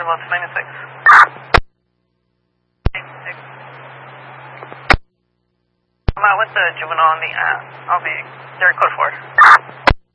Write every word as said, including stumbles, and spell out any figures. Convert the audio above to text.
forty-one to ninety-six. I'm out with the juvenile on the app. I'll be there, code four.